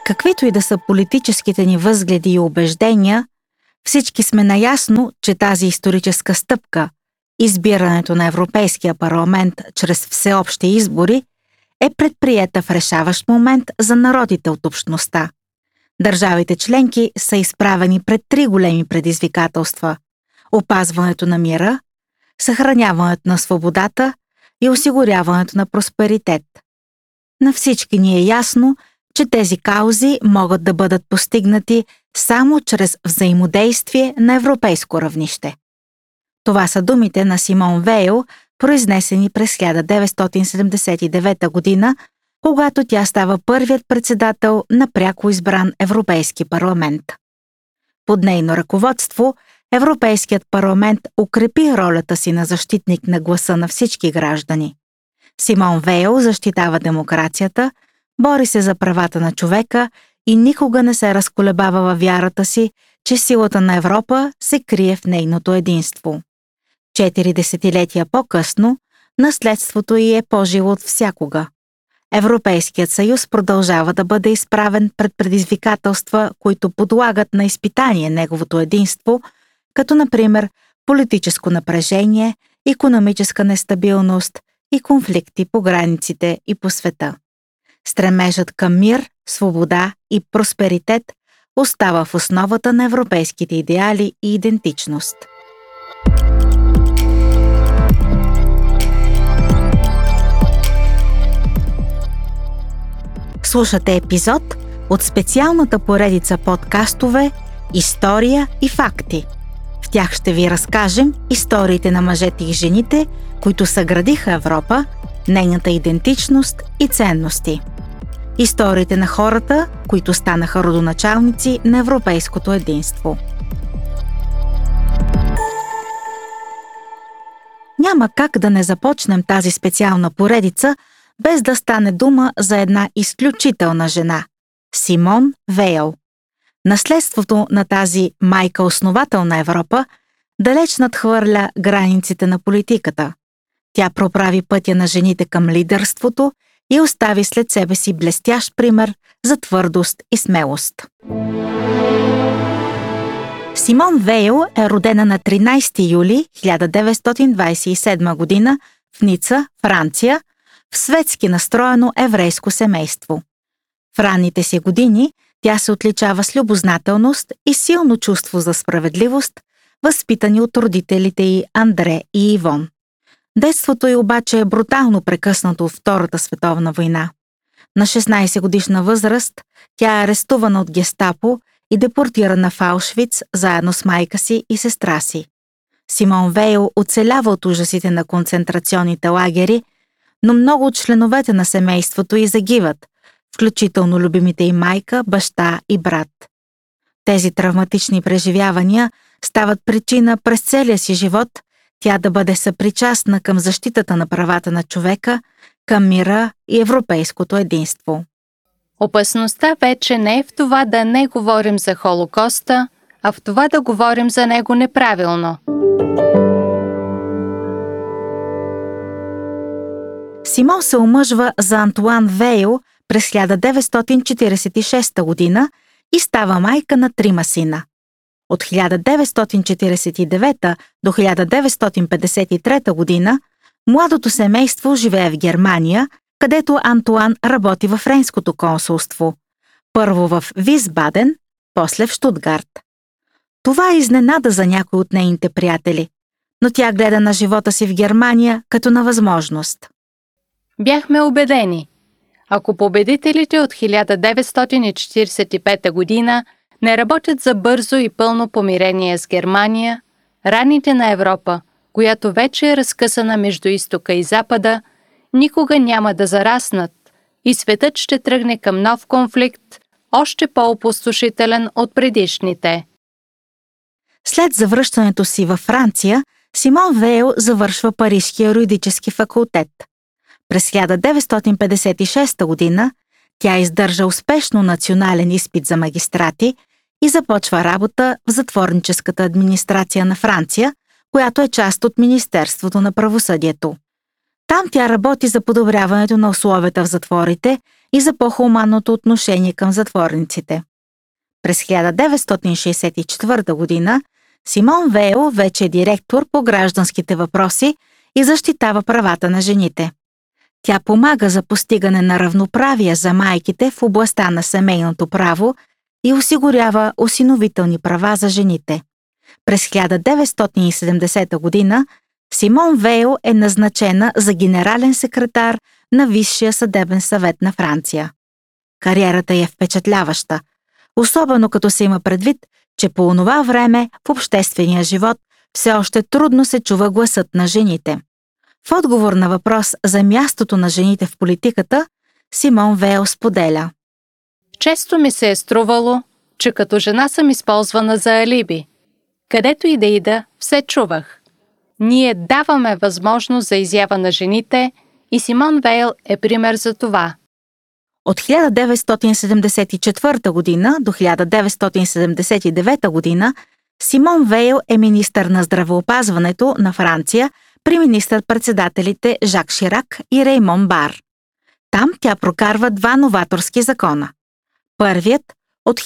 Каквито и да са политическите ни възгледи и убеждения, всички сме наясно, че тази историческа стъпка, избирането на Европейския парламент чрез всеобщи избори, е предприета в решаващ момент за народите от общността. Държавите членки са изправени пред три големи предизвикателства – опазването на мира, съхраняването на свободата и осигуряването на просперитет. На всички ни е ясно, че тези каузи могат да бъдат постигнати само чрез взаимодействие на европейско равнище. Това са думите на Симон Вейл, произнесени през 1979 година, когато тя става първият председател на пряко избран Европейски парламент. Под нейно ръководство Европейският парламент укрепи ролята си на защитник на гласа на всички граждани. Симон Вейл защитава демокрацията, бори се за правата на човека и никога не се разколебава във вярата си, че силата на Европа се крие в нейното единство. 4 десетилетия по-късно, наследството й е по-живо от всякога. Европейският съюз продължава да бъде изправен пред предизвикателства, които подлагат на изпитание неговото единство, като например политическо напрежение, икономическа нестабилност и конфликти по границите и по света. Стремежът към мир, свобода и просперитет остава в основата на европейските идеали и идентичност. Слушате епизод от специалната поредица подкастове «История и факти». В тях ще ви разкажем историите на мъжете и жените, които съградиха Европа, нейната идентичност и ценности. Историите на хората, които станаха родоначалници на европейското единство. Няма как да не започнем тази специална поредица, без да стане дума за една изключителна жена – Симон Вейл. Наследството на тази майка-основател на Европа далеч надхвърля границите на политиката. Тя проправи пътя на жените към лидерството и остави след себе си блестящ пример за твърдост и смелост. Симон Вейл е родена на 13 юли 1927 година в Ница, Франция, в светски настроено еврейско семейство. В ранните си години тя се отличава с любознателност и силно чувство за справедливост, възпитани от родителите й Андре и Ивон. Детството й обаче е брутално прекъснато от Втората световна война. На 16-годишна възраст тя е арестувана от гестапо и депортирана в Аушвиц заедно с майка си и сестра си. Симон Вейл оцелява от ужасите на концентрационните лагери, но много от членовете на семейството й загиват, включително любимите й майка, баща и брат. Тези травматични преживявания стават причина през целия си живот тя да бъде съпричастна към защитата на правата на човека, към мира и европейското единство. Опасността вече не е в това да не говорим за Холокоста, а в това да говорим за него неправилно. Симон се омъжва за Антуан Вейл през 1946 година и става майка на 3 сина. От 1949 до 1953 година младото семейство живее в Германия, където Антуан работи във френското консулство. Първо в Висбаден, после в Щутгарт. Това е изненада за някои от нейните приятели, но тя гледа на живота си в Германия като на възможност. Бяхме убедени, ако победителите от 1945 година не работят за бързо и пълно помирение с Германия, раните на Европа, която вече е разкъсана между изтока и запада, никога няма да зараснат и светът ще тръгне към нов конфликт, още по-опустошителен от предишните. След завръщането си във Франция, Симон Вейл завършва Парижкия юридически факултет. През 1956 година тя издържа успешно национален изпит за магистрати и започва работа в затворническата администрация на Франция, която е част от Министерството на правосъдието. Там тя работи за подобряването на условията в затворите и за по-хуманното отношение към затворниците. През 1964 година Симон Вейл вече е директор по гражданските въпроси и защитава правата на жените. Тя помага за постигане на равноправие за майките в областта на семейното право и осигурява осиновителни права за жените. През 1970 година Симон Вейл е назначена за генерален секретар на Висшия съдебен съвет на Франция. Кариерата е впечатляваща, особено като се има предвид, че по онова време в обществения живот все още трудно се чува гласът на жените. В отговор на въпрос за мястото на жените в политиката, Симон Вейл споделя: Често ми се е струвало, че като жена съм използвана за алиби. Където и да ида, все чувах. Ние даваме възможност за изява на жените и Симон Вейл е пример за това. От 1974 година до 1979 година Симон Вейл е министър на здравеопазването на Франция при министър-председателите Жак Ширак и Реймон Бар. Там тя прокарва два новаторски закона. Първият, от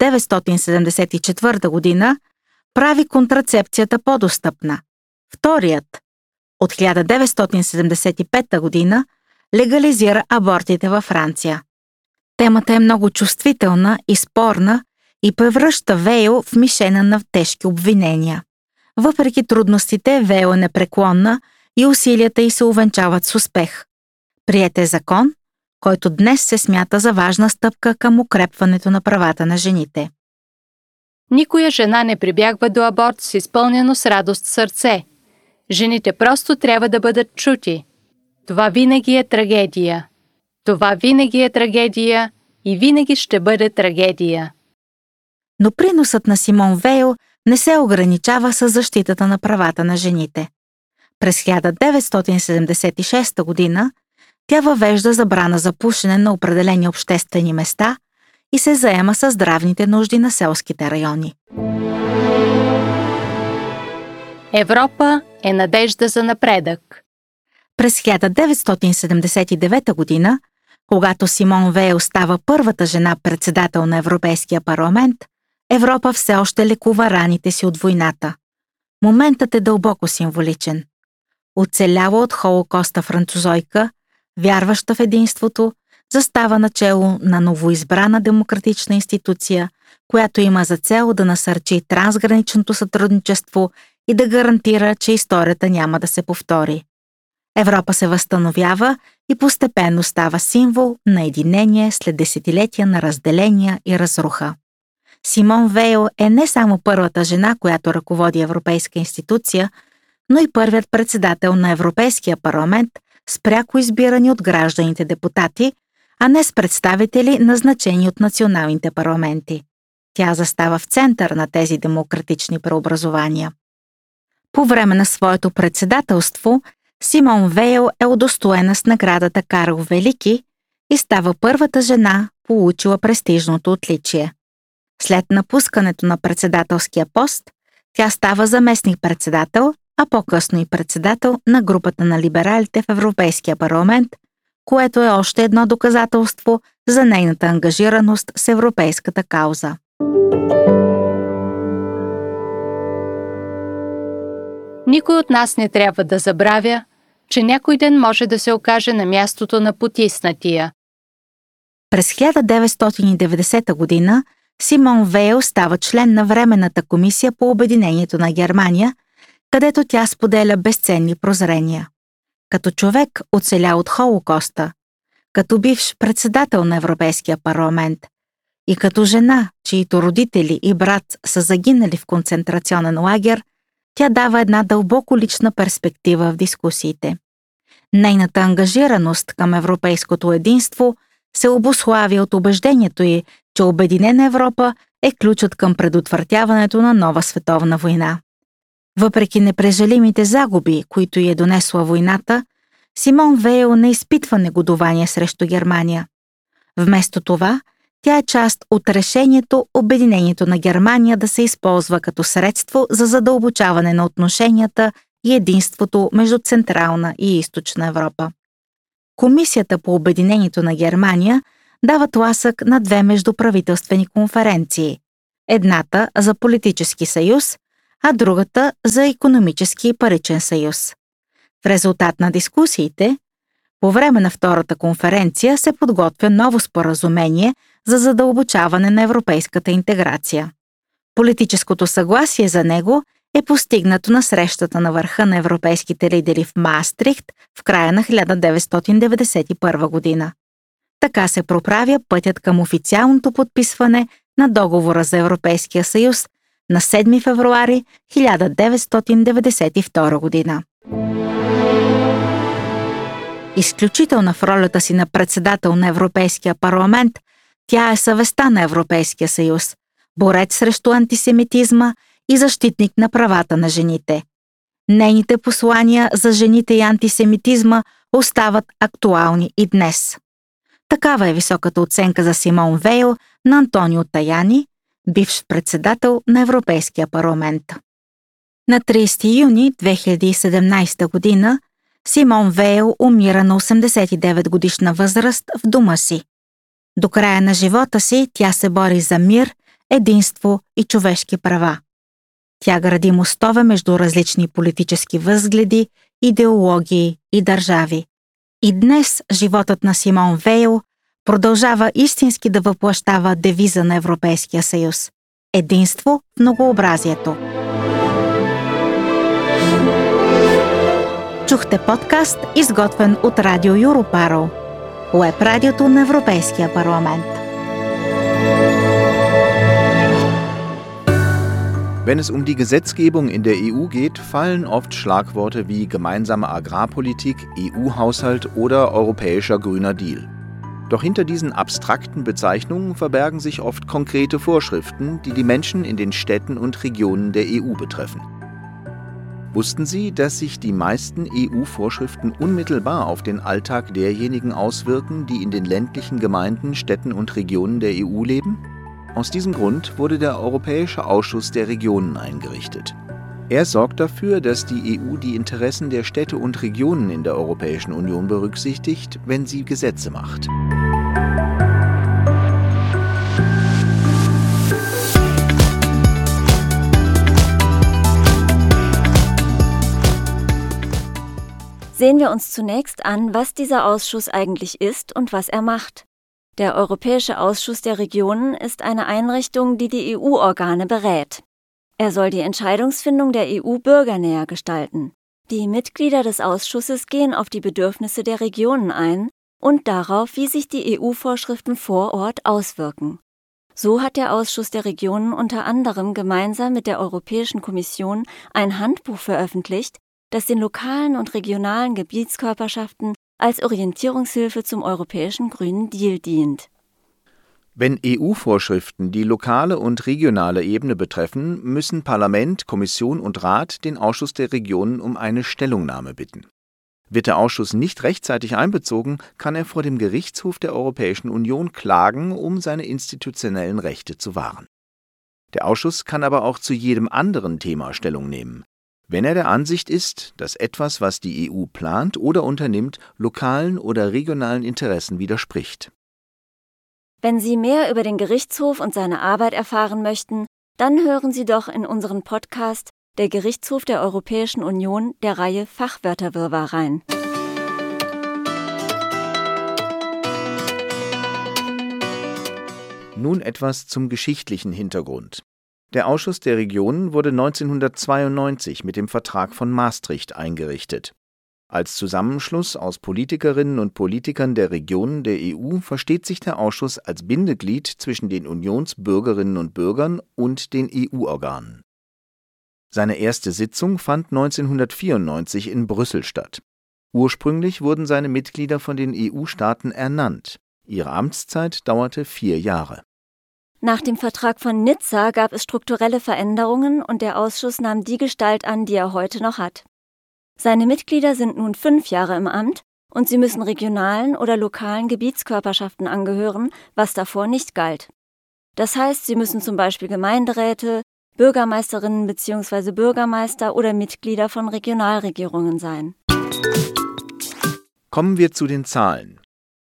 1974 година, прави контрацепцията по-достъпна. Вторият, от 1975 година, легализира абортите във Франция. Темата е много чувствителна и спорна и превръща Вейл в мишена на тежки обвинения. Въпреки трудностите, Вейл е непреклонна и усилията й се увенчават с успех. Приет е закон, който днес се смята за важна стъпка към укрепването на правата на жените. Никоя жена не прибягва до аборт с изпълнено с радост сърце. Жените просто трябва да бъдат чути. Това винаги е трагедия. Това винаги е трагедия и винаги ще бъде трагедия. Но приносът на Симон Вейл не се ограничава с защитата на правата на жените. През 1976 година тя въвежда забрана за пушене на определени обществени места и се заема със здравните нужди на селските райони. Европа е надежда за напредък. През 1979 година, когато Симон Вейл става първата жена председател на Европейския парламент, Европа все още лекува раните си от войната. Моментът е дълбоко символичен. Оцеляла от Холокоста французойка, вярваща в единството, застава начело на новоизбрана демократична институция, която има за цел да насърчи трансграничното сътрудничество и да гарантира, че историята няма да се повтори. Европа се възстановява и постепенно става символ на единение след десетилетия на разделения и разруха. Симон Вейл е не само първата жена, която ръководи европейска институция, но и първият председател на Европейския парламент с пряко избирани от гражданите депутати, а не с представители, назначени от националните парламенти. Тя застава в център на тези демократични преобразования. По време на своето председателство Симон Вейл е удостоена с наградата Карл Велики и става първата жена, получила престижното отличие. След напускането на председателския пост, тя става заместник-председател, а по-късно и председател на групата на либералите в Европейския парламент, което е още едно доказателство за нейната ангажираност с европейската кауза. Никой от нас не трябва да забравя, че някой ден може да се окаже на мястото на потиснатия. През 1990 година Симон Вейл става член на Временната комисия по обединението на Германия, където тя споделя безценни прозрения. Като човек, оцелял от Холокоста, като бивш председател на Европейския парламент и като жена, чието родители и брат са загинали в концентрационен лагер, тя дава една дълбоко лична перспектива в дискусиите. Нейната ангажираност към европейското единство се обуславя от убеждението й, че Обединена Европа е ключът към предотвратяването на нова световна война. Въпреки непрежалимите загуби, които й е донесла войната, Симон Вейл не изпитва негодование срещу Германия. Вместо това, тя е част от решението обединението на Германия да се използва като средство за задълбочаване на отношенията и единството между Централна и Източна Европа. Комисията по обединението на Германия дава тласък на две междуправителствени конференции. Едната за политически съюз, а другата за икономически и паричен съюз. В резултат на дискусиите, по време на втората конференция се подготвя ново споразумение за задълбочаване на европейската интеграция. Политическото съгласие за него е постигнато на срещата на върха на европейските лидери в Маастрихт в края на 1991 година. Така се проправя пътят към официалното подписване на договора за Европейския съюз на 7 февруари 1992 година. Изключителна в ролята си на председател на Европейския парламент, тя е съвестта на Европейския съюз, борец срещу антисемитизма и защитник на правата на жените. Нейните послания за жените и антисемитизма остават актуални и днес. Такава е високата оценка за Симон Вейл на Антонио Таяни, бивш председател на Европейския парламент. На 30 юни 2017 година Симон Вейл умира на 89 годишна възраст в дома си. До края на живота си тя се бори за мир, единство и човешки права. Тя гради мостове между различни политически възгледи, идеологии и държави. И днес животът на Симон Вейл продължава истински да въплъщава девиза на Европейския съюз – единство в многообразието. Чухте подкаст, изготвен от Радио Юропаро, уеб-радиото на Европейския парламент. Wenn es um die Gesetzgebung in der EU geht, fallen oft Schlagworte wie gemeinsame Agrarpolitik, EU-Haushalt oder europäischer Grüner Deal. Doch hinter diesen abstrakten Bezeichnungen verbergen sich oft konkrete Vorschriften, die die Menschen in den Städten und Regionen der EU betreffen. Wussten Sie, dass sich die meisten EU-Vorschriften unmittelbar auf den Alltag derjenigen auswirken, die in den ländlichen Gemeinden, Städten und Regionen der EU leben? Aus diesem Grund wurde der Europäische Ausschuss der Regionen eingerichtet. Er sorgt dafür, dass die EU die Interessen der Städte und Regionen in der Europäischen Union berücksichtigt, wenn sie Gesetze macht. Sehen wir uns zunächst an, was dieser Ausschuss eigentlich ist und was er macht. Der Europäische Ausschuss der Regionen ist eine Einrichtung, die die EU-Organe berät. Er soll die Entscheidungsfindung der EU bürgernäher gestalten. Die Mitglieder des Ausschusses gehen auf die Bedürfnisse der Regionen ein und darauf, wie sich die EU-Vorschriften vor Ort auswirken. So hat der Ausschuss der Regionen unter anderem gemeinsam mit der Europäischen Kommission ein Handbuch veröffentlicht, das den lokalen und regionalen Gebietskörperschaften als Orientierungshilfe zum Europäischen Grünen Deal dient. Wenn EU-Vorschriften die lokale und regionale Ebene betreffen, müssen Parlament, Kommission und Rat den Ausschuss der Regionen um eine Stellungnahme bitten. Wird der Ausschuss nicht rechtzeitig einbezogen, kann er vor dem Gerichtshof der Europäischen Union klagen, um seine institutionellen Rechte zu wahren. Der Ausschuss kann aber auch zu jedem anderen Thema Stellung nehmen, wenn er der Ansicht ist, dass etwas, was die EU plant oder unternimmt, lokalen oder regionalen Interessen widerspricht. Wenn Sie mehr über den Gerichtshof und seine Arbeit erfahren möchten, dann hören Sie doch in unseren Podcast Der Gerichtshof der Europäischen Union der Reihe Fachwörterwirrwarr rein. Nun etwas zum geschichtlichen Hintergrund. Der Ausschuss der Regionen wurde 1992 mit dem Vertrag von Maastricht eingerichtet. Als Zusammenschluss aus Politikerinnen und Politikern der Regionen der EU versteht sich der Ausschuss als Bindeglied zwischen den Unionsbürgerinnen und Bürgern und den EU-Organen. Seine erste Sitzung fand 1994 in Brüssel statt. Ursprünglich wurden seine Mitglieder von den EU-Staaten ernannt. Ihre Amtszeit dauerte 4 Jahre. Nach dem Vertrag von Nizza gab es strukturelle Veränderungen und der Ausschuss nahm die Gestalt an, die er heute noch hat. Seine Mitglieder sind nun 5 Jahre im Amt und sie müssen regionalen oder lokalen Gebietskörperschaften angehören, was davor nicht galt. Das heißt, sie müssen zum Beispiel Gemeinderäte, Bürgermeisterinnen bzw. Bürgermeister oder Mitglieder von Regionalregierungen sein. Kommen wir zu den Zahlen.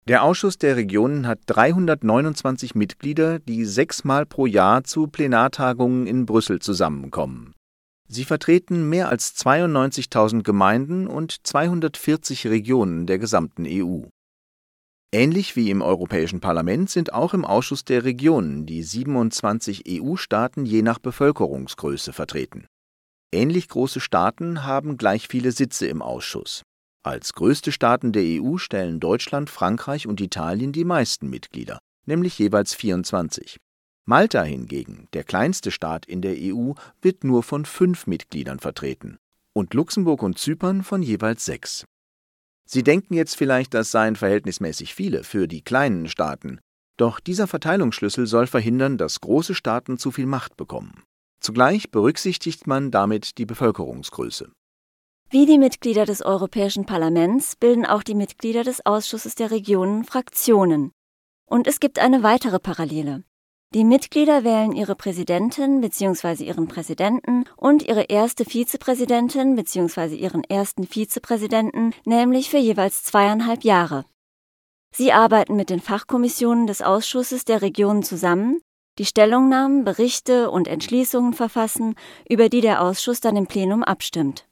Der Ausschuss der Regionen hat 329 Mitglieder, die 6-mal pro Jahr zu Plenartagungen in Brüssel zusammenkommen. Sie vertreten mehr als 92.000 Gemeinden und 240 Regionen der gesamten EU. Ähnlich wie im Europäischen Parlament sind auch im Ausschuss der Regionen die 27 EU-Staaten je nach Bevölkerungsgröße vertreten. Ähnlich große Staaten haben gleich viele Sitze im Ausschuss. Als größte Staaten der EU stellen Deutschland, Frankreich und Italien die meisten Mitglieder, nämlich jeweils 24. Malta hingegen, der kleinste Staat in der EU, wird nur von 5 Mitgliedern vertreten und Luxemburg und Zypern von jeweils 6. Sie denken jetzt vielleicht, das seien verhältnismäßig viele für die kleinen Staaten, doch dieser Verteilungsschlüssel soll verhindern, dass große Staaten zu viel Macht bekommen. Zugleich berücksichtigt man damit die Bevölkerungsgröße. Wie die Mitglieder des Europäischen Parlaments bilden auch die Mitglieder des Ausschusses der Regionen Fraktionen. Und es gibt eine weitere Parallele. Die Mitglieder wählen ihre Präsidentin bzw. ihren Präsidenten und ihre erste Vizepräsidentin bzw. ihren ersten Vizepräsidenten, nämlich für jeweils 2,5 Jahre. Sie arbeiten mit den Fachkommissionen des Ausschusses der Regionen zusammen, die Stellungnahmen, Berichte und Entschließungen verfassen, über die der Ausschuss dann im Plenum abstimmt.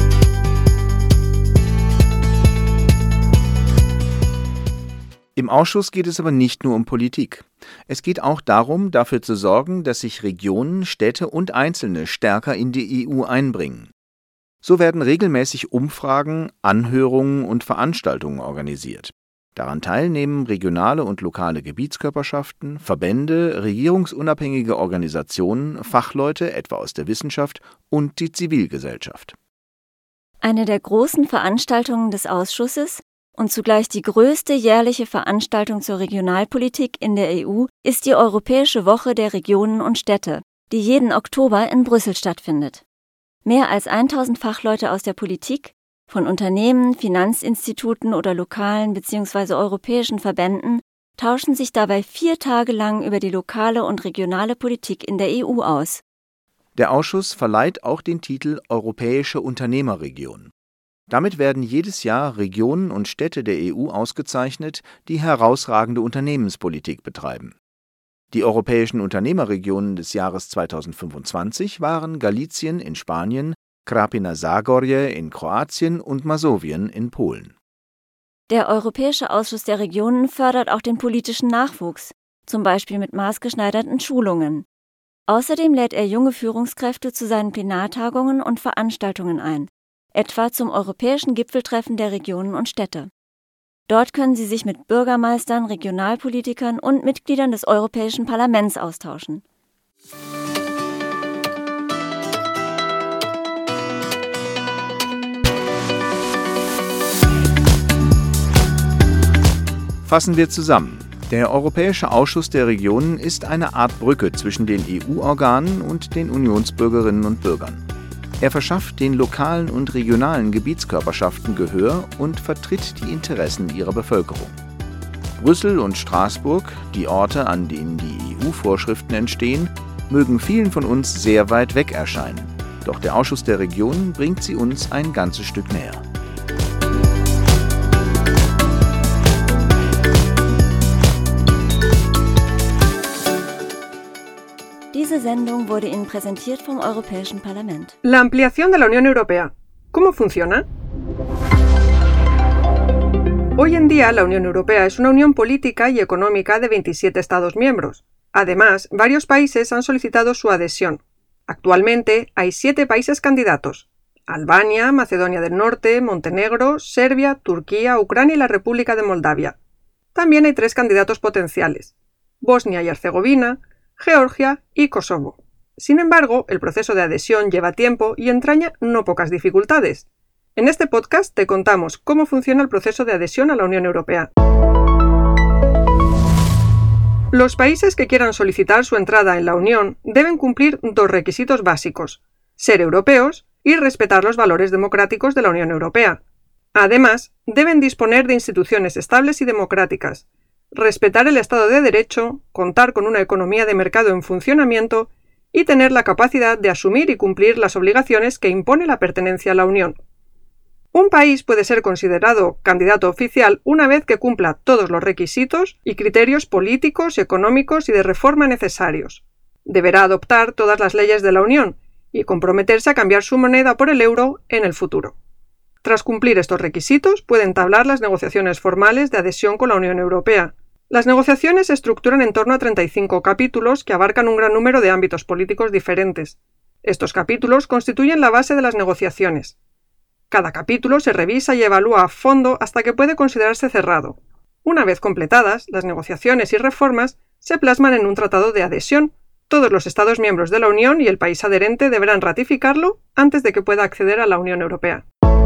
Im Ausschuss geht es aber nicht nur um Politik. Es geht auch darum, dafür zu sorgen, dass sich Regionen, Städte und Einzelne stärker in die EU einbringen. So werden regelmäßig Umfragen, Anhörungen und Veranstaltungen organisiert. Daran teilnehmen regionale und lokale Gebietskörperschaften, Verbände, regierungsunabhängige Organisationen, Fachleute, etwa aus der Wissenschaft, und die Zivilgesellschaft. Eine der großen Veranstaltungen des Ausschusses und zugleich die größte jährliche Veranstaltung zur Regionalpolitik in der EU ist die Europäische Woche der Regionen und Städte, die jeden Oktober in Brüssel stattfindet. Mehr als 1000 Fachleute aus der Politik, von Unternehmen, Finanzinstituten oder lokalen bzw. europäischen Verbänden tauschen sich dabei 4 Tage lang über die lokale und regionale Politik in der EU aus. Der Ausschuss verleiht auch den Titel Europäische Unternehmerregion. Damit werden jedes Jahr Regionen und Städte der EU ausgezeichnet, die herausragende Unternehmenspolitik betreiben. Die europäischen Unternehmerregionen des Jahres 2025 waren Galizien in Spanien, Krapina-Zagorje in Kroatien und Masowien in Polen. Der Europäische Ausschuss der Regionen fördert auch den politischen Nachwuchs, zum Beispiel mit maßgeschneiderten Schulungen. Außerdem lädt er junge Führungskräfte zu seinen Plenartagungen und Veranstaltungen ein, etwa zum Europäischen Gipfeltreffen der Regionen und Städte. Dort können sie sich mit Bürgermeistern, Regionalpolitikern und Mitgliedern des Europäischen Parlaments austauschen. Fassen wir zusammen. Der Europäische Ausschuss der Regionen ist eine Art Brücke zwischen den EU-Organen und den Unionsbürgerinnen und Bürgern. Er verschafft den lokalen und regionalen Gebietskörperschaften Gehör und vertritt die Interessen ihrer Bevölkerung. Brüssel und Straßburg, die Orte, an denen die EU-Vorschriften entstehen, mögen vielen von uns sehr weit weg erscheinen. Doch der Ausschuss der Regionen bringt sie uns ein ganzes Stück näher. Diese Sendung wurde Ihnen präsentiert vom Europäischen Parlament. La ampliación de la Unión Europea. ¿Cómo funciona? Hoy en día, la Unión Europea es una unión política y económica de 27 Estados miembros. Además, varios países han solicitado su adhesión. Actualmente, hay 7 países candidatos: Albania, Macedonia del Norte, Montenegro, Serbia, Turquía, Ucrania y la República de Moldavia. También hay 3 candidatos potenciales: Bosnia y Herzegovina, Georgia y Kosovo. Sin embargo, el proceso de adhesión lleva tiempo y entraña no pocas dificultades. En este podcast te contamos cómo funciona el proceso de adhesión a la Unión Europea. Los países que quieran solicitar su entrada en la Unión deben cumplir 2 requisitos básicos: ser europeos y respetar los valores democráticos de la Unión Europea. Además, deben disponer de instituciones estables y democráticas, respetar el Estado de Derecho, contar con una economía de mercado en funcionamiento y tener la capacidad de asumir y cumplir las obligaciones que impone la pertenencia a la Unión. Un país puede ser considerado candidato oficial una vez que cumpla todos los requisitos y criterios políticos, económicos y de reforma necesarios. Deberá adoptar todas las leyes de la Unión y comprometerse a cambiar su moneda por el euro en el futuro. Tras cumplir estos requisitos, puede entablar las negociaciones formales de adhesión con la Unión Europea. Las negociaciones se estructuran en torno a 35 capítulos que abarcan un gran número de ámbitos políticos diferentes. Estos capítulos constituyen la base de las negociaciones. Cada capítulo se revisa y evalúa a fondo hasta que puede considerarse cerrado. Una vez completadas, las negociaciones y reformas se plasman en un tratado de adhesión. Todos los Estados miembros de la Unión y el país adherente deberán ratificarlo antes de que pueda acceder a la Unión Europea.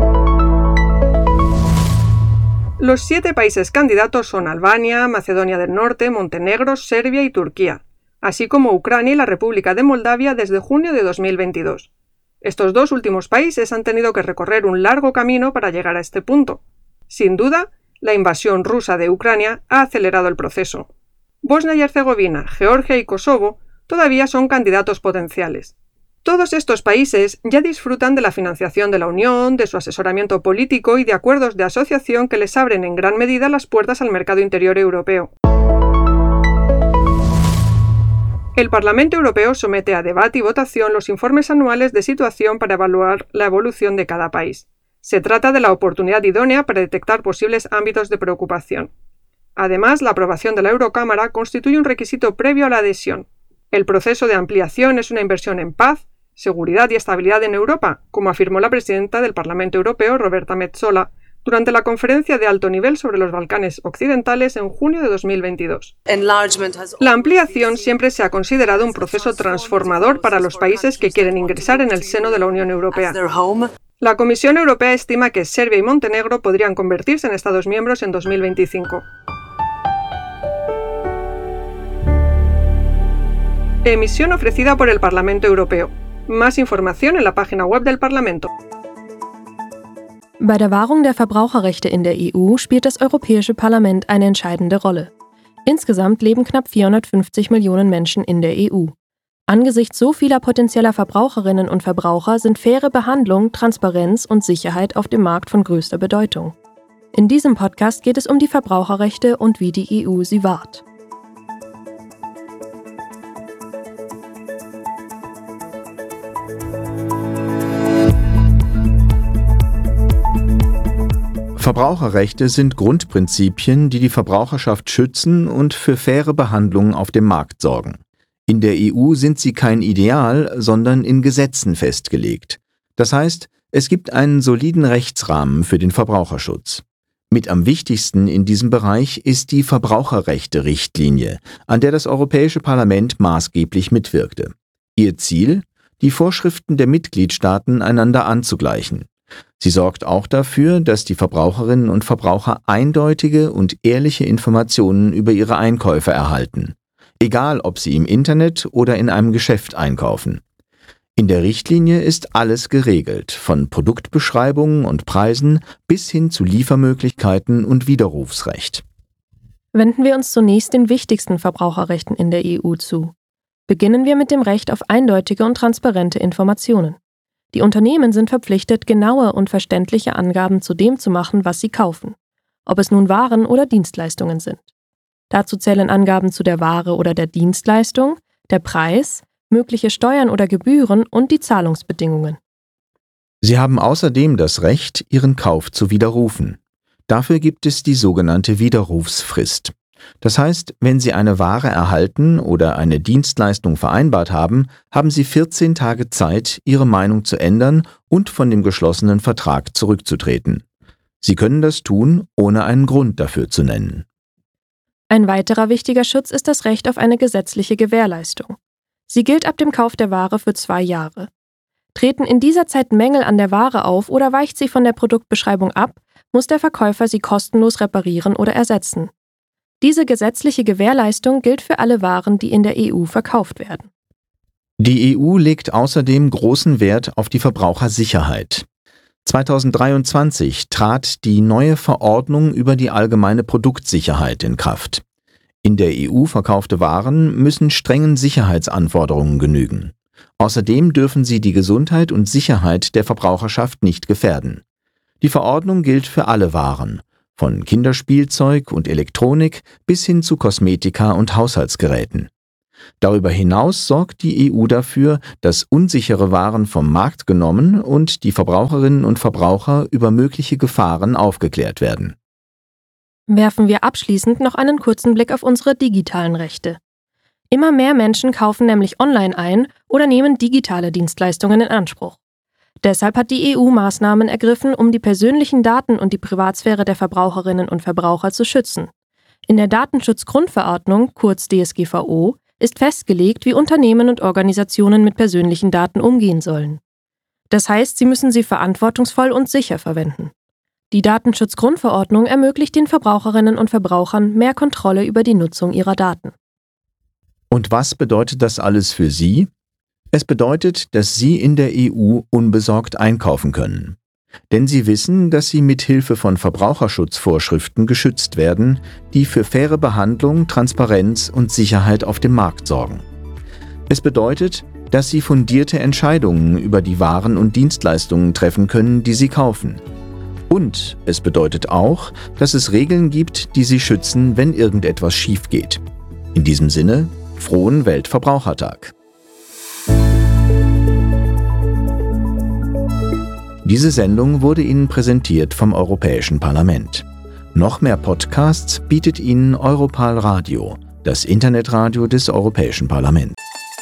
Los 7 países candidatos son Albania, Macedonia del Norte, Montenegro, Serbia y Turquía, así como Ucrania y la República de Moldavia desde junio de 2022. Estos 2 últimos países han tenido que recorrer un largo camino para llegar a este punto. Sin duda, la invasión rusa de Ucrania ha acelerado el proceso. Bosnia y Herzegovina, Georgia y Kosovo todavía son candidatos potenciales. Todos estos países ya disfrutan de la financiación de la Unión, de su asesoramiento político y de acuerdos de asociación que les abren en gran medida las puertas al mercado interior europeo. El Parlamento Europeo somete a debate y votación los informes anuales de situación para evaluar la evolución de cada país. Se trata de la oportunidad idónea para detectar posibles ámbitos de preocupación. Además, la aprobación de la Eurocámara constituye un requisito previo a la adhesión. El proceso de ampliación es una inversión en paz, seguridad y estabilidad en Europa, como afirmó la presidenta del Parlamento Europeo, Roberta Metsola, durante la conferencia de alto nivel sobre los Balcanes Occidentales en junio de 2022. La ampliación siempre se ha considerado un proceso transformador para los países que quieren ingresar en el seno de la Unión Europea. La Comisión Europea estima que Serbia y Montenegro podrían convertirse en Estados miembros en 2025. Emisión ofrecida por el Parlamento Europeo. Más información en la página web del Parlamento. Bei der Wahrung der Verbraucherrechte in der EU spielt das Europäische Parlament eine entscheidende Rolle. Insgesamt leben knapp 450 Millionen Menschen in der EU. Angesichts so vieler potenzieller Verbraucherinnen und Verbraucher sind faire Behandlung, Transparenz und Sicherheit auf dem Markt von größter Bedeutung. In diesem Podcast geht es um die Verbraucherrechte und wie die EU sie wahrt. Verbraucherrechte sind Grundprinzipien, die die Verbraucherschaft schützen und für faire Behandlung auf dem Markt sorgen. In der EU sind sie kein Ideal, sondern in Gesetzen festgelegt. Das heißt, es gibt einen soliden Rechtsrahmen für den Verbraucherschutz. Mit am wichtigsten in diesem Bereich ist die Verbraucherrechte-Richtlinie, an der das Europäische Parlament maßgeblich mitwirkte. Ihr Ziel? Die Vorschriften der Mitgliedstaaten einander anzugleichen. Sie sorgt auch dafür, dass die Verbraucherinnen und Verbraucher eindeutige und ehrliche Informationen über ihre Einkäufe erhalten. Egal, ob sie im Internet oder in einem Geschäft einkaufen. In der Richtlinie ist alles geregelt, von Produktbeschreibungen und Preisen bis hin zu Liefermöglichkeiten und Widerrufsrecht. Wenden wir uns zunächst den wichtigsten Verbraucherrechten in der EU zu. Beginnen wir mit dem Recht auf eindeutige und transparente Informationen. Die Unternehmen sind verpflichtet, genaue und verständliche Angaben zu dem zu machen, was sie kaufen, ob es nun Waren oder Dienstleistungen sind. Dazu zählen Angaben zu der Ware oder der Dienstleistung, der Preis, mögliche Steuern oder Gebühren und die Zahlungsbedingungen. Sie haben außerdem das Recht, Ihren Kauf zu widerrufen. Dafür gibt es die sogenannte Widerrufsfrist. Das heißt, wenn Sie eine Ware erhalten oder eine Dienstleistung vereinbart haben, haben Sie 14 Tage Zeit, Ihre Meinung zu ändern und von dem geschlossenen Vertrag zurückzutreten. Sie können das tun, ohne einen Grund dafür zu nennen. Ein weiterer wichtiger Schutz ist das Recht auf eine gesetzliche Gewährleistung. Sie gilt ab dem Kauf der Ware für 2 Jahre. Treten in dieser Zeit Mängel an der Ware auf oder weicht sie von der Produktbeschreibung ab, muss der Verkäufer sie kostenlos reparieren oder ersetzen. Diese gesetzliche Gewährleistung gilt für alle Waren, die in der EU verkauft werden. Die EU legt außerdem großen Wert auf die Verbrauchersicherheit. 2023 trat die neue Verordnung über die allgemeine Produktsicherheit in Kraft. In der EU verkaufte Waren müssen strengen Sicherheitsanforderungen genügen. Außerdem dürfen sie die Gesundheit und Sicherheit der Verbraucherschaft nicht gefährden. Die Verordnung gilt für alle Waren, von Kinderspielzeug und Elektronik bis hin zu Kosmetika und Haushaltsgeräten. Darüber hinaus sorgt die EU dafür, dass unsichere Waren vom Markt genommen und die Verbraucherinnen und Verbraucher über mögliche Gefahren aufgeklärt werden. Werfen wir abschließend noch einen kurzen Blick auf unsere digitalen Rechte. Immer mehr Menschen kaufen nämlich online ein oder nehmen digitale Dienstleistungen in Anspruch. Deshalb hat die EU Maßnahmen ergriffen, um die persönlichen Daten und die Privatsphäre der Verbraucherinnen und Verbraucher zu schützen. In der Datenschutzgrundverordnung, kurz DSGVO, ist festgelegt, wie Unternehmen und Organisationen mit persönlichen Daten umgehen sollen. Das heißt, sie müssen sie verantwortungsvoll und sicher verwenden. Die Datenschutzgrundverordnung ermöglicht den Verbraucherinnen und Verbrauchern mehr Kontrolle über die Nutzung ihrer Daten. Und was bedeutet das alles für Sie? Es bedeutet, dass Sie in der EU unbesorgt einkaufen können. Denn Sie wissen, dass Sie mit Hilfe von Verbraucherschutzvorschriften geschützt werden, die für faire Behandlung, Transparenz und Sicherheit auf dem Markt sorgen. Es bedeutet, dass Sie fundierte Entscheidungen über die Waren und Dienstleistungen treffen können, die Sie kaufen. Und es bedeutet auch, dass es Regeln gibt, die Sie schützen, wenn irgendetwas schief geht. In diesem Sinne, frohen Weltverbrauchertag! Diese Sendung wurde Ihnen präsentiert vom Europäischen Parlament. Noch mehr Podcasts bietet Ihnen Europal Radio, das Internetradio des Europäischen Parlaments.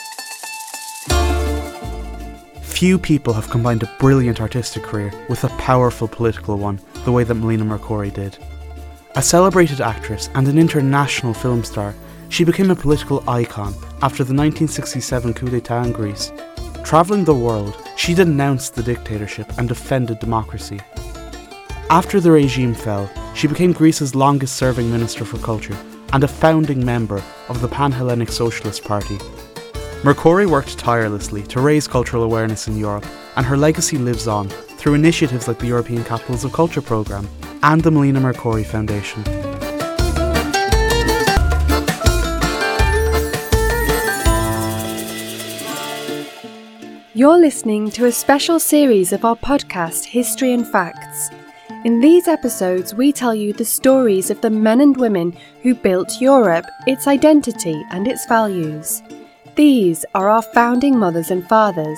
Few people have combined a brilliant artistic career with a powerful political one, the way that Melina Mercouri did. A celebrated actress and an international film star, she became a political icon after the 1967 coup d'etat in Greece. Travelling the world, she denounced the dictatorship and defended democracy. After the regime fell, she became Greece's longest-serving Minister for Culture and a founding member of the Pan-Hellenic Socialist Party. Mercouri worked tirelessly to raise cultural awareness in Europe, and her legacy lives on through initiatives like the European Capitals of Culture programme and the Melina Mercouri Foundation. You're listening to a special series of our podcast, History and Facts. In these episodes, we tell you the stories of the men and women who built Europe, its identity and its values. These are our founding mothers and fathers.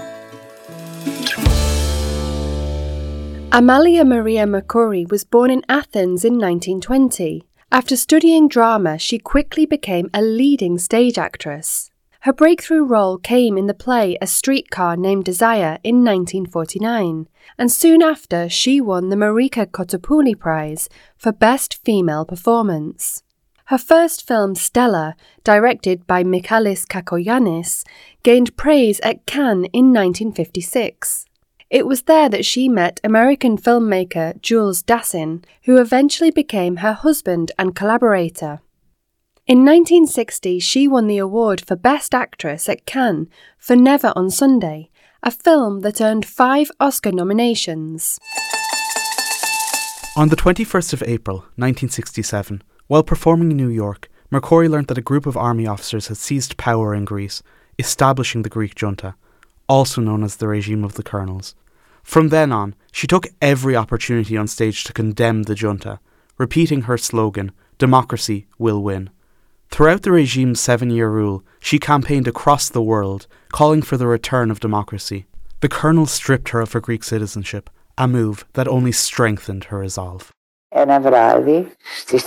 Amalia Maria Mercouri was born in Athens in 1920. After studying drama, she quickly became a leading stage actress. Her breakthrough role came in the play A Streetcar Named Desire in 1949, and soon after she won the Marika Kotopouli Prize for Best Female Performance. Her first film, Stella, directed by Michalis Kakoyannis, gained praise at Cannes in 1956. It was there that she met American filmmaker Jules Dassin, who eventually became her husband and collaborator. In 1960, she won the award for Best Actress at Cannes for Never on Sunday, a film that earned 5 Oscar nominations. On the 21st of April, 1967, while performing in New York, Mercouri learnt that a group of army officers had seized power in Greece, establishing the Greek junta, also known as the regime of the colonels. From then on, she took every opportunity on stage to condemn the junta, repeating her slogan, "Democracy will win." Throughout the regime's 7-year rule, she campaigned across the world, calling for the return of democracy. The colonels stripped her of her Greek citizenship, a move that only strengthened her resolve. Ένα βράδυ, στις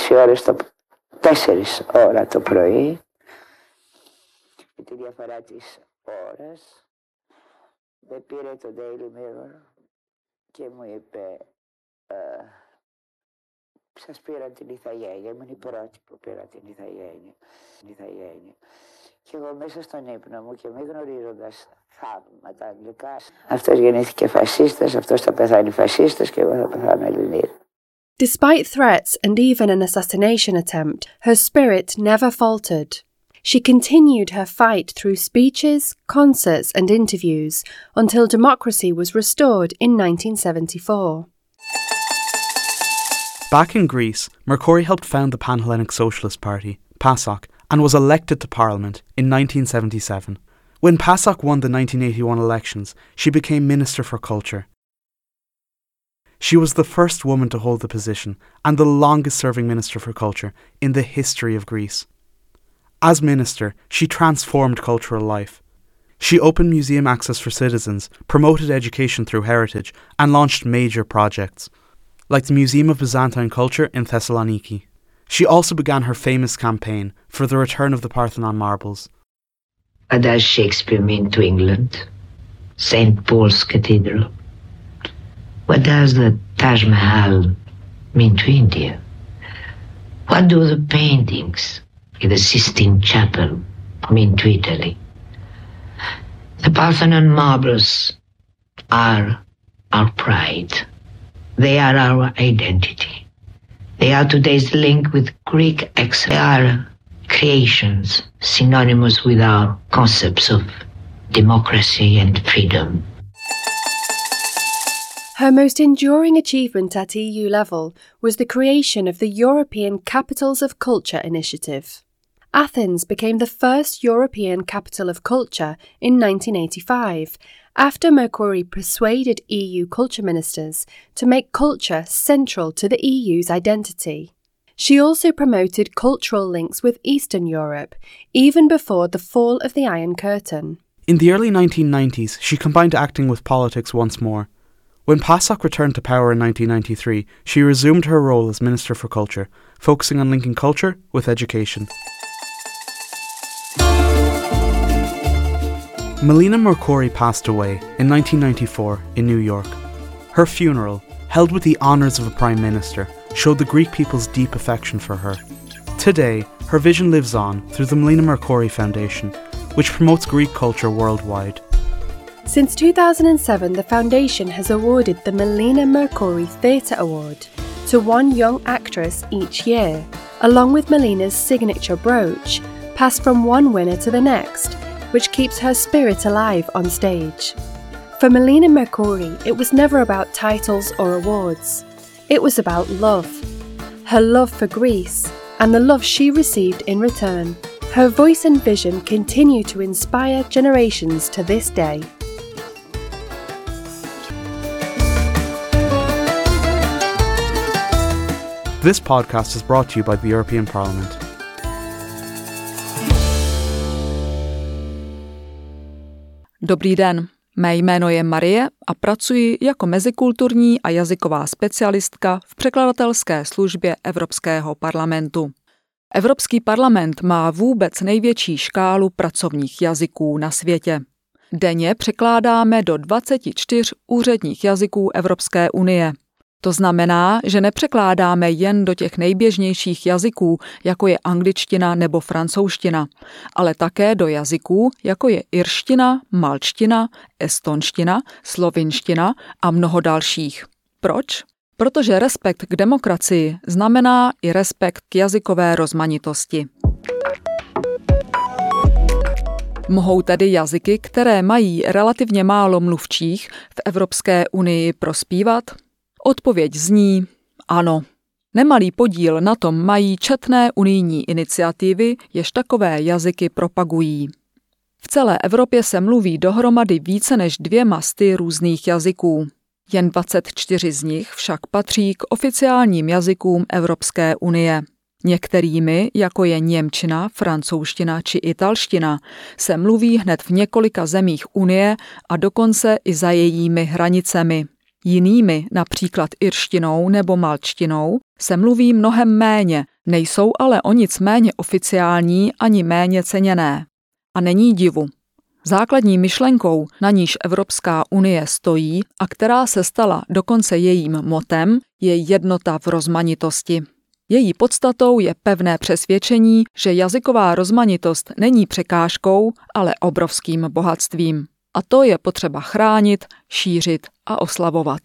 4 ώρα το πρωί, με τη διαφορά της ώρας, με πήρε το Daily Mirror και μου είπε σας πήρα την ηθαγένεια, ήμουν η πρώτη που πήρα την ηθαγένεια. Και εγώ μέσα στον ύπνο μου και μη γνωρίζοντας θαύματα αγγλικά, αυτός γεννήθηκε φασίστας, αυτός θα πεθάνει φασίστας και εγώ θα πεθάνω Ελληνίδα. Despite threats and even an assassination attempt, her spirit never faltered. She continued her fight through speeches, concerts and interviews until democracy was restored in 1974. Back in Greece, Mercouri helped found the Pan-Hellenic Socialist Party, PASOK, and was elected to Parliament in 1977. When PASOK won the 1981 elections, she became Minister for Culture. She was the first woman to hold the position and the longest-serving Minister for Culture in the history of Greece. As minister, she transformed cultural life. She opened museum access for citizens, promoted education through heritage, and launched major projects, like the Museum of Byzantine Culture in Thessaloniki. She also began her famous campaign for the return of the Parthenon marbles. What does Shakespeare mean to England? St. Paul's Cathedral. What does the Taj Mahal mean to India? What do the paintings in the Sistine Chapel mean to Italy? The Parthenon marbles are our pride. They are our identity. They are today's link with Greek excellence. They are creations synonymous with our concepts of democracy and freedom. Her most enduring achievement at EU level was the creation of the European Capitals of Culture initiative. Athens became the first European capital of culture in 1985, after Mercouri persuaded EU culture ministers to make culture central to the EU's identity. She also promoted cultural links with Eastern Europe, even before the fall of the Iron Curtain. In the early 1990s, she combined acting with politics once more. When PASOK returned to power in 1993, she resumed her role as Minister for Culture, focusing on linking culture with education. Melina Mercouri passed away in 1994 in New York. Her funeral, held with the honours of a Prime Minister, showed the Greek people's deep affection for her. Today, her vision lives on through the Melina Mercouri Foundation, which promotes Greek culture worldwide. Since 2007, the foundation has awarded the Melina Mercouri Theatre Award to one young actress each year, along with Melina's signature brooch, passed from one winner to the next, which keeps her spirit alive on stage. For Melina Mercouri, it was never about titles or awards. It was about love. Her love for Greece, and the love she received in return. Her voice and vision continue to inspire generations to this day. This podcast is brought to you by the European Parliament. Dobrý den, mé jméno je Marie a pracuji jako mezikulturní a jazyková specialistka v překladatelské službě Evropského parlamentu. Evropský parlament má vůbec největší škálu pracovních jazyků na světě. Denně překládáme do 24 úředních jazyků Evropské unie. To znamená, že nepřekládáme jen do těch nejběžnějších jazyků, jako je angličtina nebo francouzština, ale také do jazyků, jako je irština, malčtina, estonština, slovinština a mnoho dalších. Proč? Protože respekt k demokracii znamená i respekt k jazykové rozmanitosti. Mohou tedy jazyky, které mají relativně málo mluvčích, v Evropské unii prospívat? Odpověď zní ano. Nemalý podíl na tom mají četné unijní iniciativy, jež takové jazyky propagují. V celé Evropě se mluví dohromady více než 200 různých jazyků. Jen 24 z nich však patří k oficiálním jazykům Evropské unie. Některými, jako je němčina, francouzština či italština, se mluví hned v několika zemích Unie a dokonce i za jejími hranicemi. Jinými, například irštinou nebo malčtinou, se mluví mnohem méně, nejsou ale o nic méně oficiální ani méně ceněné. A není divu. Základní myšlenkou, na níž Evropská unie stojí a která se stala dokonce jejím motem, je jednota v rozmanitosti. Její podstatou je pevné přesvědčení, že jazyková rozmanitost není překážkou, ale obrovským bohatstvím. A to je potřeba chránit, šířit a oslavovat.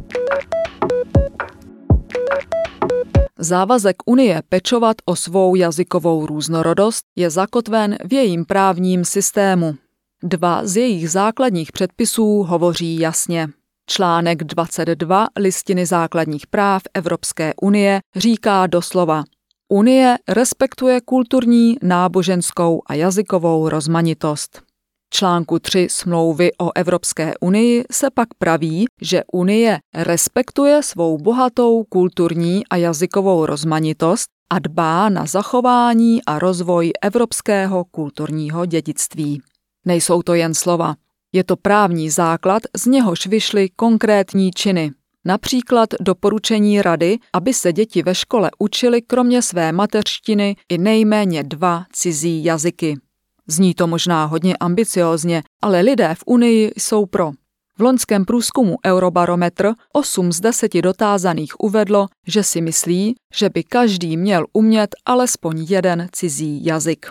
Závazek Unie pečovat o svou jazykovou různorodost je zakotven v jejím právním systému. 2 z jejich základních předpisů hovoří jasně. Článek 22 Listiny základních práv Evropské unie říká doslova: Unie respektuje kulturní, náboženskou a jazykovou rozmanitost. článku 3 Smlouvy o Evropské unii se pak praví, že Unie respektuje svou bohatou kulturní a jazykovou rozmanitost a dbá na zachování a rozvoj evropského kulturního dědictví. Nejsou to jen slova. Je to právní základ, z něhož vyšly konkrétní činy. Například doporučení rady, aby se děti ve škole učily kromě své mateřštiny i nejméně 2 cizí jazyky. Zní to možná hodně ambiciózně, ale lidé v Unii jsou pro. V loňském průzkumu Eurobarometr 8 z 10 dotázaných uvedlo, že si myslí, že by každý měl umět alespoň 1 cizí jazyk.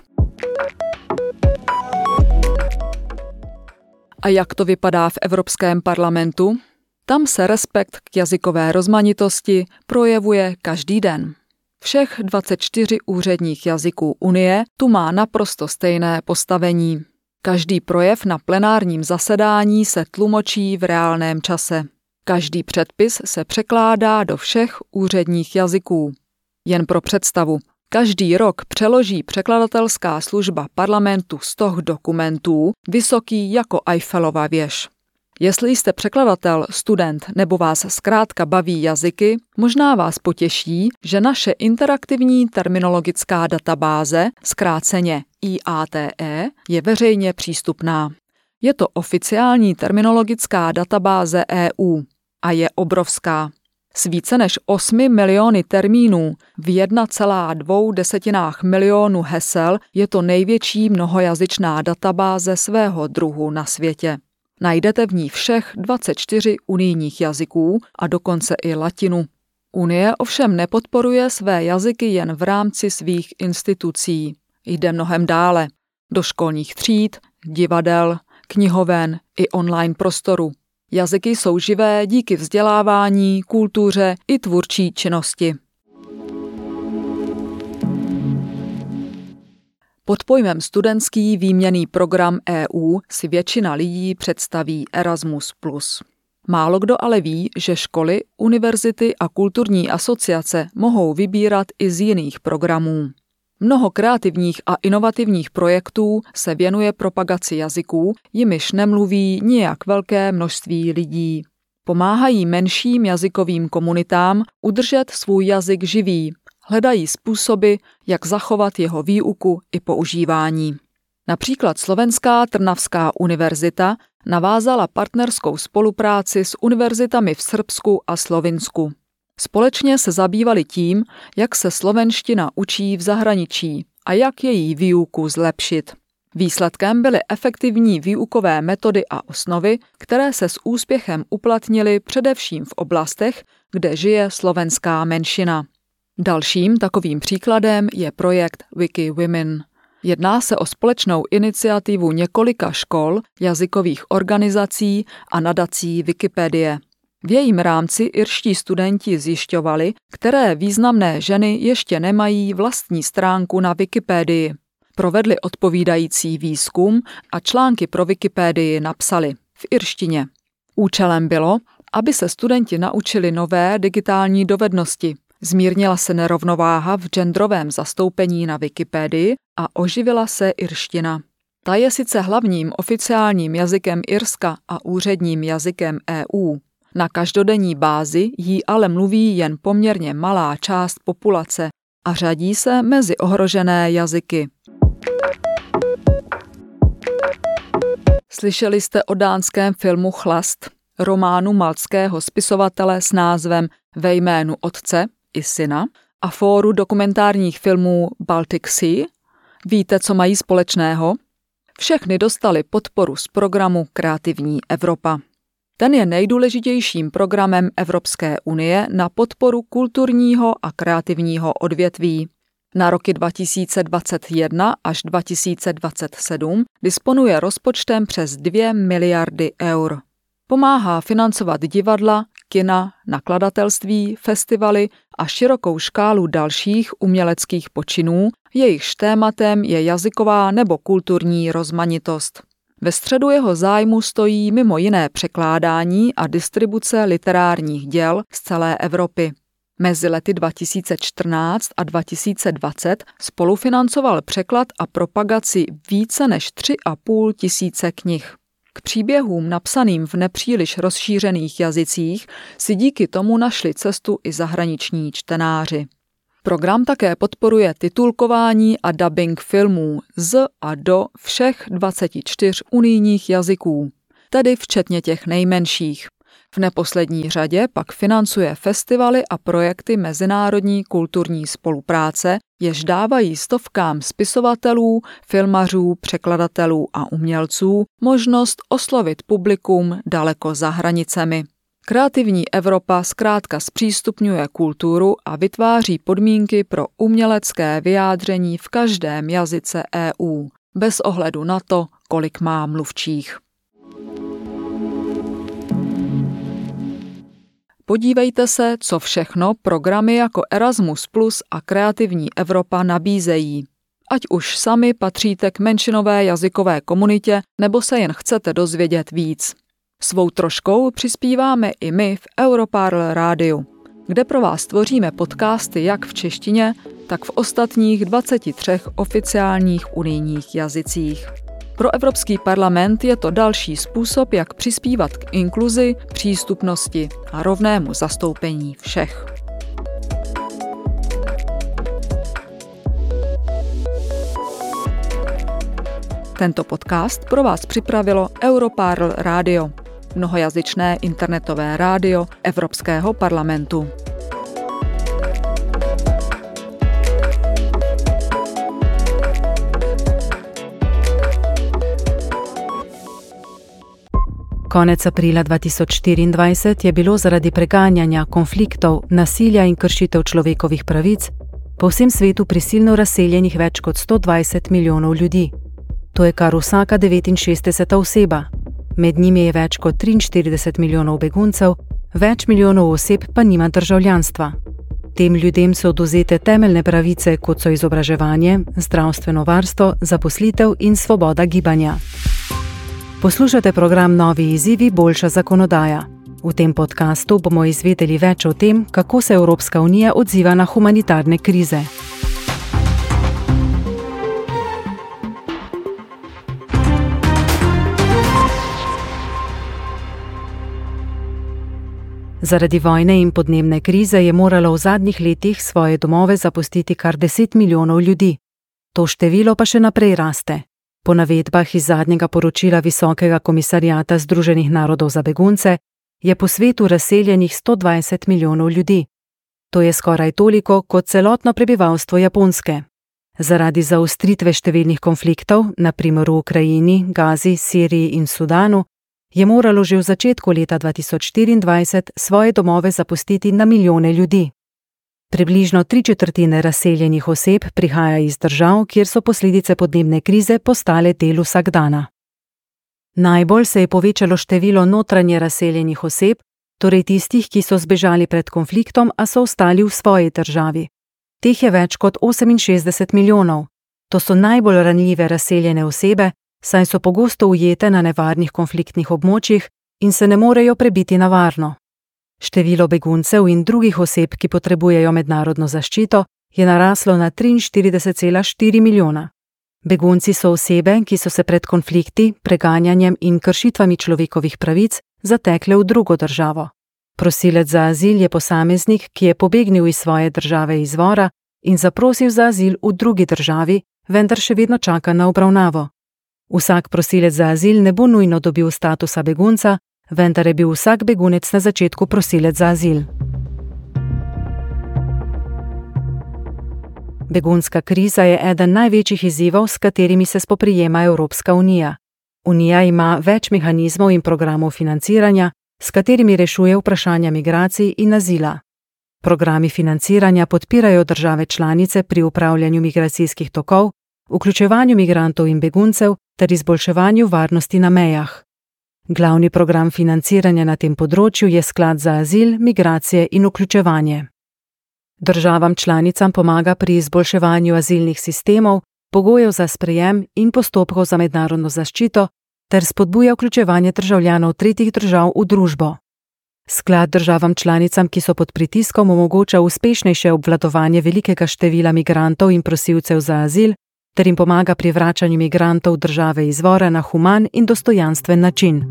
A jak to vypadá v Evropském parlamentu? Tam se respekt k jazykové rozmanitosti projevuje každý den. Všech 24 úředních jazyků Unie tu má naprosto stejné postavení. Každý projev na plenárním zasedání se tlumočí v reálném čase. Každý předpis se překládá do všech úředních jazyků. Jen pro představu, každý rok přeloží překladatelská služba parlamentu 100 dokumentů vysoký jako Eiffelova věž. Jestli jste překladatel, student nebo vás zkrátka baví jazyky, možná vás potěší, že naše interaktivní terminologická databáze, zkráceně IATE, je veřejně přístupná. Je to oficiální terminologická databáze EU a je obrovská. S více než 8 miliony termínů v 1,2 milionu hesel je to největší mnohojazyčná databáze svého druhu na světě. Najdete v ní všech 24 unijních jazyků a dokonce i latinu. Unie ovšem nepodporuje své jazyky jen v rámci svých institucí. Jde mnohem dále. Do školních tříd, divadel, knihoven i online prostoru. Jazyky jsou živé díky vzdělávání, kultuře i tvůrčí činnosti. Pod pojmem studentský výměnný program EU si většina lidí představí Erasmus+. Málo kdo ale ví, že školy, univerzity a kulturní asociace mohou vybírat i z jiných programů. Mnoho kreativních a inovativních projektů se věnuje propagaci jazyků, jimiž nemluví nijak velké množství lidí. Pomáhají menším jazykovým komunitám udržet svůj jazyk živý, hledají způsoby, jak zachovat jeho výuku i používání. Například Slovenská Trnavská univerzita navázala partnerskou spolupráci s univerzitami v Srbsku a Slovinsku. Společně se zabývali tím, jak se slovenština učí v zahraničí a jak její výuku zlepšit. Výsledkem byly efektivní výukové metody a osnovy, které se s úspěchem uplatnily především v oblastech, kde žije slovenská menšina. Dalším takovým příkladem je projekt Wiki Women. Jedná se o společnou iniciativu několika škol, jazykových organizací a nadací Wikipedie. V jejím rámci irští studenti zjišťovali, které významné ženy ještě nemají vlastní stránku na Wikipedii. Provedli odpovídající výzkum a články pro Wikipedii napsali v irštině. Účelem bylo, aby se studenti naučili nové digitální dovednosti. Zmírnila se nerovnováha v genderovém zastoupení na Wikipedii a oživila se irština. Ta je sice hlavním oficiálním jazykem Irska a úředním jazykem EU. Na každodenní bázi jí ale mluví jen poměrně malá část populace a řadí se mezi ohrožené jazyky. Slyšeli jste o dánském filmu Chlast, románu maltského spisovatele s názvem Ve jménu otce i syna a fóru dokumentárních filmů Baltic Sea? Víte, co mají společného? Všechny dostali podporu z programu Kreativní Evropa. Ten je nejdůležitějším programem Evropské unie na podporu kulturního a kreativního odvětví. Na roky 2021 až 2027 disponuje rozpočtem přes 2 miliardy eur. Pomáhá financovat divadla, kina, nakladatelství, festivaly a širokou škálu dalších uměleckých počinů, jejichž tématem je jazyková nebo kulturní rozmanitost. Ve středu jeho zájmu stojí mimo jiné překládání a distribuce literárních děl z celé Evropy. Mezi lety 2014 a 2020 spolufinancoval překlad a propagaci více než 3,5 tisíce knih. K příběhům napsaným v nepříliš rozšířených jazycích si díky tomu našli cestu i zahraniční čtenáři. Program také podporuje titulkování a dabing filmů z a do všech 24 unijních jazyků, tedy včetně těch nejmenších. V neposlední řadě pak financuje festivaly a projekty mezinárodní kulturní spolupráce, jež dávají stovkám spisovatelů, filmařů, překladatelů a umělců možnost oslovit publikum daleko za hranicemi. Kreativní Evropa zkrátka zpřístupňuje kulturu a vytváří podmínky pro umělecké vyjádření v každém jazyce EU, bez ohledu na to, kolik má mluvčích. Podívejte se, co všechno programy jako Erasmus Plus a Kreativní Evropa nabízejí. Ať už sami patříte k menšinové jazykové komunitě, nebo se jen chcete dozvědět víc. Svou troškou přispíváme i my v Europarl Rádiu, kde pro vás tvoříme podcasty jak v češtině, tak v ostatních 23 oficiálních unijních jazycích. Pro Evropský parlament je to další způsob, jak přispívat k inkluzi, přístupnosti a rovnému zastoupení všech. Tento podcast pro vás připravilo Europarl Rádio, mnohojazyčné internetové rádio Evropského parlamentu. Konec aprila 2024 je bilo zaradi preganjanja konfliktov, nasilja in kršitev človekovih pravic po vsem svetu prisilno razseljenih več kot 120 milijonov ljudi. To je kar vsaka 69. oseba. Med njimi je več kot 43 milijonov beguncev, več milijonov oseb pa nima državljanstva. Tem ljudem so odvzete temeljne pravice, kot so izobraževanje, zdravstveno varstvo, zaposlitev in svoboda gibanja. Poslušate program Novi izzivi, boljša zakonodaja. V tem podkastu bomo izvedeli več o tem, kako se Evropska unija odziva na humanitarne krize. Zaradi vojne in podnebne krize je moralo v zadnjih letih svoje domove zapustiti kar 10 milijonov ljudi. To število pa še naprej raste. Po navedbah iz zadnjega poročila Visokega komisariata Združenih narodov za begunce je po svetu razseljenih 120 milijonov ljudi. To je skoraj toliko kot celotno prebivalstvo Japonske. Zaradi zaostritve številnih konfliktov, na primer v Ukrajini, Gazi, Siriji in Sudanu, je moralo že v začetku leta 2024 svoje domove zapustiti na milijone ljudi. Približno 3/4 razseljenih oseb prihaja iz držav, kjer so posledice podnebne krize postale del vsakdana. Najbolj se je povečalo število notranje razseljenih oseb, torej tistih, ki so zbežali pred konfliktom, a so ostali v svoji državi. Teh je več kot 68 milijonov. To so najbolj ranljive razseljene osebe, saj so pogosto ujete na nevarnih konfliktnih območjih in se ne morejo prebiti na varno. Število beguncev in drugih oseb, ki potrebujejo mednarodno zaščito, je naraslo na 43,4 milijona. Begunci so osebe, ki so se pred konflikti, preganjanjem in kršitvami človekovih pravic zatekle v drugo državo. Prosilec za azil je posameznik, ki je pobegnil iz svoje države izvora in zaprosil za azil v drugi državi, vendar še vedno čaka na obravnavo. Vsak prosilec za azil ne bo nujno dobil statusa begunca, vendar je bil vsak begunec na začetku prosilec za azil. Begunska kriza je eden največjih izzivov, s katerimi se spoprijema Evropska unija. Unija ima več mehanizmov in programov financiranja, s katerimi rešuje vprašanja migracij in azila. Programi financiranja podpirajo države članice pri upravljanju migracijskih tokov, vključevanju migrantov in beguncev ter izboljševanju varnosti na mejah. Glavni program financiranja na tem področju je Sklad za azil, migracije in vključevanje. Državam članicam pomaga pri izboljševanju azilnih sistemov, pogojev za sprejem in postopkov za mednarodno zaščito ter spodbuja vključevanje državljanov tretjih držav v družbo. Sklad državam članicam, ki so pod pritiskom, omogoča uspešnejše obvladovanje velikega števila migrantov in prosilcev za azil, ter jim pomaga pri vračanju migrantov v države izvora na human in dostojanstven način.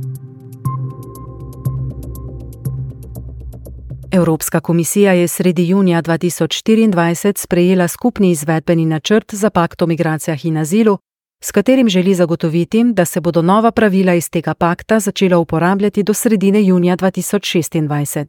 Evropska komisija je sredi junija 2024 sprejela skupni izvedbeni načrt za pakt o migracijah in azilu, s katerim želi zagotoviti, da se bodo nova pravila iz tega pakta začela uporabljati do sredine junija 2026.